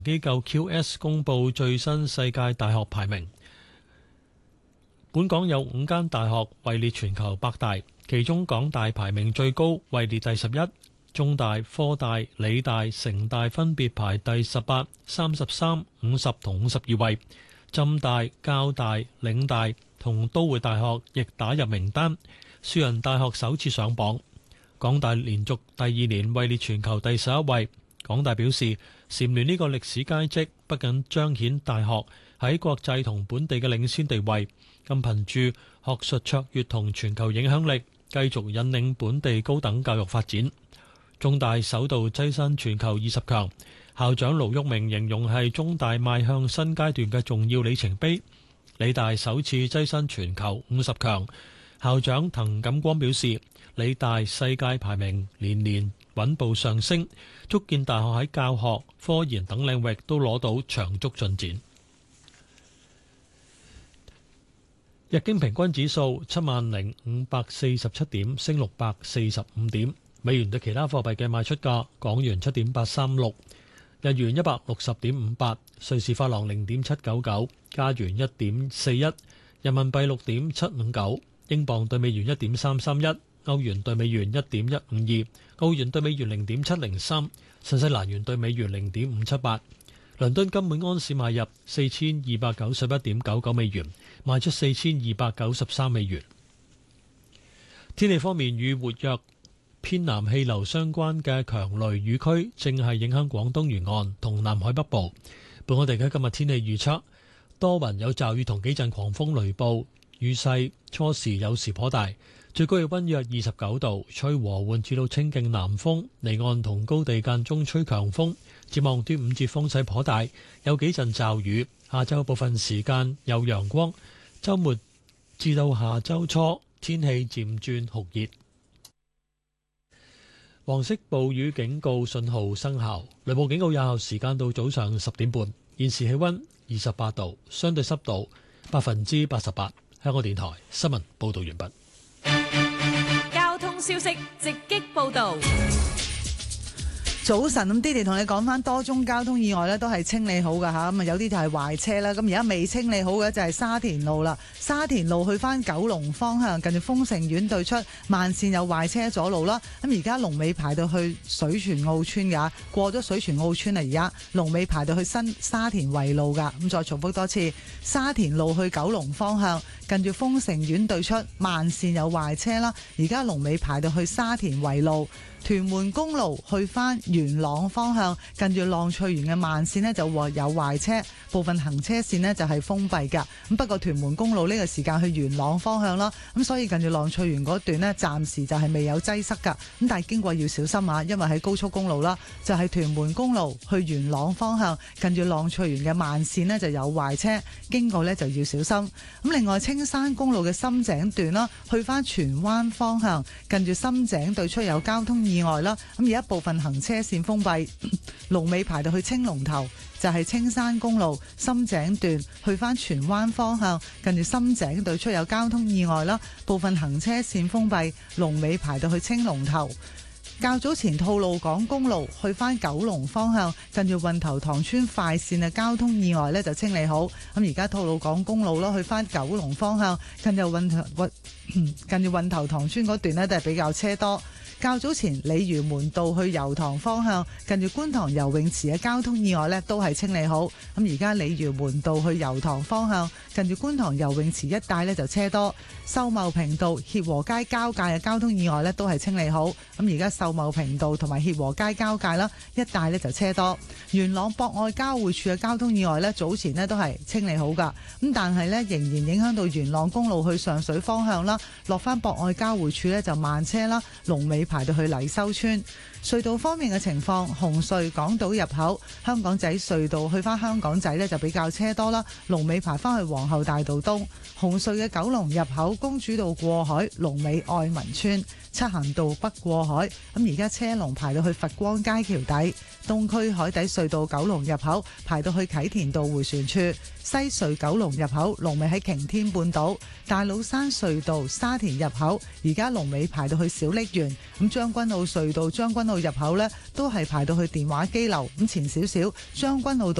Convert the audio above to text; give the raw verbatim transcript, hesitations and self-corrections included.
機構 Q S 公布最新世界大學排名，本港有五間大學位列全球百大，其中港大排名最高，位列第十一，中大、科大、理大、城大分別排第十八、三十三、五十同五十二位，浸大、交大、嶺大同都會大學亦打入名單，樹仁大學首次上榜。港大連續第二年位列全球第十一位。港大表示，蟬聯呢個歷史佳績，不僅彰顯大學喺國際同本地嘅領先地位，更憑住學術卓越同全球影響力，繼續引領本地高等教育發展。中大首度躋身全球二十強，校長盧煜明形容係中大邁向新階段嘅重要里程碑。理大首次躋身全球五十強，校長滕錦光表示，理大世界排名年年穩步上升，足見大學喺教學、科研等領域都攞到長足進展。日經平均指數七萬零五百四十七點，升六百四十五點。美元對其他貨幣嘅賣出價：港元七點八三六，日元一百六十點五八，瑞士法郎零點七九九，加元一點四一，人民幣六點七五九，英鎊對美元一點三三一。歐元對美元一點一五二，澳元對美元零點七零三，新西蘭元對美元零點五七八。倫敦金每安士買入四千二百九十一點九九美元，賣出四千二百九十三美元。天氣方面，與活躍偏南氣流相關嘅強雷雨區正係影響廣東沿岸同南海北部。本港地區今日天氣預測，多雲有驟雨同幾陣狂風雷暴，雨勢初時有時頗大。最高氣溫約二十九度，吹和緩至到清勁南風，離岸同高地間中吹強風。展望端午節風勢頗大，有幾陣驟雨。下週部分時間有陽光，週末至到下週初天氣漸轉酷熱。黃色暴雨警告信號生效，雷暴警告有效時間到早上十點半。現時氣溫二十八度，相對濕度百分之八十八。香港電台新聞報道完畢。 交通消息直擊報道。 早晨，咁 Didi 同你講翻多宗交通意外咧，都係清理好噶吓，咁啊有啲就係壞車啦。咁而家未清理好嘅就係沙田路啦，沙田路去翻九龍方向，近住豐盛苑對出慢線有壞車阻路啦。咁而家龍尾排到去水泉澳村噶，過咗水泉澳村啊，而家龍尾排到去新沙田圍路噶。咁再重複多次，沙田路去九龍方向，近住豐盛苑對出慢線有壞車啦。而家龍尾排到去沙田圍路。屯門公路去翻元朗方向，近住浪翠園嘅慢線呢就話有壞車，部分行車線呢就係封閉㗎。咁不過屯門公路呢個時間去元朗方向啦，咁所以近住浪翠園嗰段呢暫時就係未有擠塞㗎。咁但係經過要小心啊，因為喺高速公路啦，就係屯門公路去元朗方向，近住浪翠園嘅慢線呢就有壞車，經過呢就要小心。咁另外青山公路嘅深井段啦，去翻荃灣方向，近住深井對出有交通意外啦，咁而一部分行車線封閉，龍尾排到去青龍頭，就係青山公路深井段去翻荃灣方向，近住深井對出有交通意外啦，部分行車線封閉，龍尾排到去青龍頭。較早前吐露港公路去翻九龍方向，近住運頭塘村快線嘅交通意外呢就清理好。咁而家吐露港公路咯，去翻九龍方向，近住運頭近住運頭塘村嗰段呢都係比較車多。較早前鯉魚門道去油塘方向，近住觀塘游泳池嘅交通意外呢都係清理好。咁而家鯉魚門道去油塘方向，近住觀塘游泳池一帶呢就車多。秀茂坪道協和街交界嘅交通意外呢都係清理好。咁而家秀茂坪道同埋協和街交界啦，一帶呢就車多。元朗博愛交匯處嘅交通意外呢，早前呢都係清理好噶。咁但係呢，仍然影響到元朗公路去上水方向啦，落翻博愛交匯處呢就慢車啦，龍尾排到去禮修村。隧道方面嘅情況，紅隧港島入口香港仔隧道去翻香港仔呢就比較車多啦，龍尾排翻去皇后大道東。紅隧嘅九龍入口公主道過海，龍尾愛民村。 漆咸道北過海，咁而家車龍排到去佛光街橋底。東區海底隧道九龍入口排到去啟田道迴旋處，西隧九龍入口龍尾喺擎天半島，大老山隧道沙田入口而家龍尾排到去小瀝源，咁將軍澳隧道將軍澳入口呢，都係排到去電話機樓，咁前少少將軍澳道